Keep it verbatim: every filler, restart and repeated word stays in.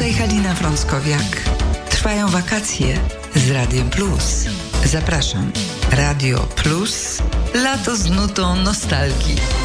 Tutaj Halina Frąckowiak. Trwają wakacje z Radiem Plus. Zapraszam. Radio Plus. Lato z nutą nostalgii.